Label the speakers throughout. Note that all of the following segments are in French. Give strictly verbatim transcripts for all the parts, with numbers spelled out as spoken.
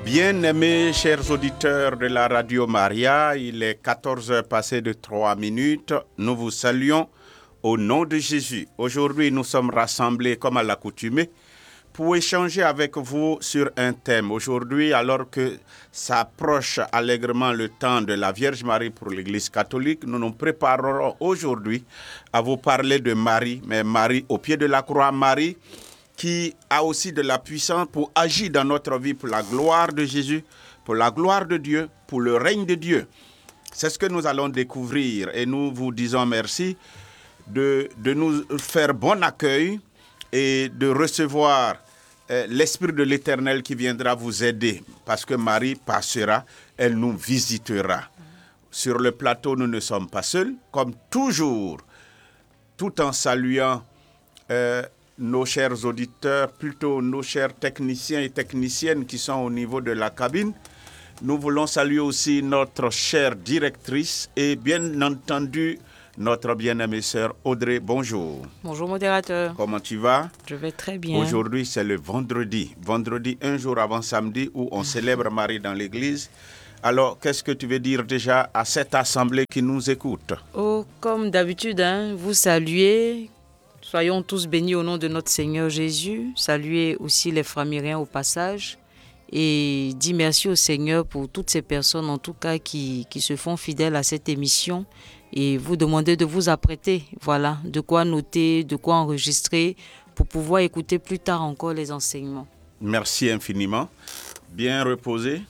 Speaker 1: Bien-aimés chers auditeurs de la Radio Maria, il est quatorze heures passées de trois minutes. Nous vous saluons au nom de Jésus. Aujourd'hui, nous sommes rassemblés comme à l'accoutumée pour échanger avec vous sur un thème. Aujourd'hui, alors que s'approche allègrement le temps de la Vierge Marie pour l'Église catholique, nous nous préparerons aujourd'hui à vous parler de Marie, mais Marie au pied de la croix, Marie qui a aussi de la puissance pour agir dans notre vie pour la gloire de Jésus, pour la gloire de Dieu, pour le règne de Dieu. C'est ce que nous allons découvrir et nous vous disons merci de, de nous faire bon accueil et de recevoir euh, l'Esprit de l'Éternel qui viendra vous aider parce que Marie passera, elle nous visitera. Sur le plateau, nous ne sommes pas seuls, comme toujours, tout en saluant euh, nos chers auditeurs, plutôt nos chers techniciens et techniciennes qui sont au niveau de la cabine. Nous voulons saluer aussi notre chère directrice et bien entendu notre bien-aimée sœur Audrey. Bonjour.
Speaker 2: Bonjour modérateur.
Speaker 1: Comment tu vas?
Speaker 2: Je vais très bien.
Speaker 1: Aujourd'hui, c'est le vendredi. Vendredi, un jour avant samedi, où on célèbre Marie dans l'église. Alors, qu'est-ce que tu veux dire déjà à cette assemblée qui nous écoute?
Speaker 2: Oh, comme d'habitude, hein, vous saluez. Soyons tous bénis au nom de notre Seigneur Jésus. Saluez aussi les framiriens au passage. Et dis merci au Seigneur pour toutes ces personnes, en tout cas, qui, qui se font fidèles à cette émission. Et vous demandez de vous apprêter, voilà, de quoi noter, de quoi enregistrer, pour pouvoir écouter plus tard encore les enseignements.
Speaker 1: Merci infiniment. Bien reposé.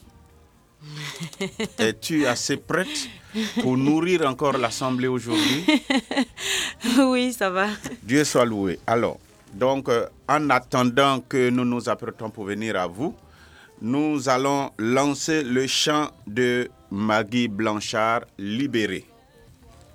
Speaker 1: Es-tu assez prête pour nourrir encore l'assemblée aujourd'hui?
Speaker 2: Oui, ça va.
Speaker 1: Dieu soit loué. Alors, donc, euh, en attendant que nous nous apprêtons pour venir à vous, nous allons lancer le chant de Maggie Blanchard, Libéré.